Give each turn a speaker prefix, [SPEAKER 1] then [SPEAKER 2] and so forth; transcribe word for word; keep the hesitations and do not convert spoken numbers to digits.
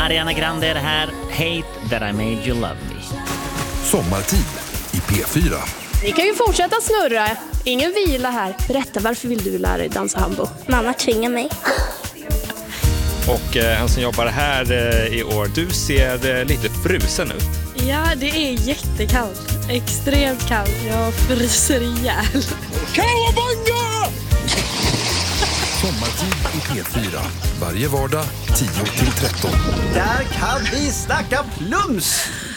[SPEAKER 1] Ariana Grande är det här. Hate that I made you love me.
[SPEAKER 2] Sommartid i P fyra.
[SPEAKER 3] Ni kan ju fortsätta snurra. Ingen vila här. Berätta, varför vill du lära dig dansa hambo?
[SPEAKER 4] Mamma tvingar mig.
[SPEAKER 5] Och eh, han som jobbar här eh, i år, du ser eh, lite frusen ut.
[SPEAKER 6] Ja, det är jättekallt. Extremt kallt. Jag fryser ihjäl.
[SPEAKER 5] Kawabanga!
[SPEAKER 2] Sommartid i P fyra. Varje vardag tio till tretton.
[SPEAKER 7] Där kan vi snacka plums!